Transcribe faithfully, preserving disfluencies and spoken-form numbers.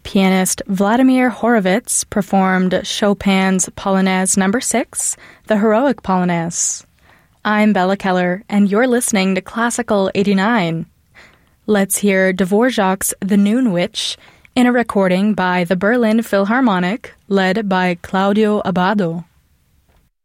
Pianist Vladimir Horowitz performed Chopin's Polonaise number six, the Heroic Polonaise. I'm Bella Keller, and you're listening to Classical eighty-nine. Let's hear Dvorak's The Noon Witch in a recording by the Berlin Philharmonic, led by Claudio Abbado.